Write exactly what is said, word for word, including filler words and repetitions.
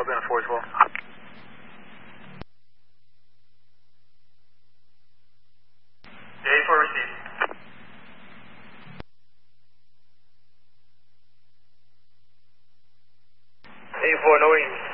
I'll be on four as well. A four received. A four, no wings.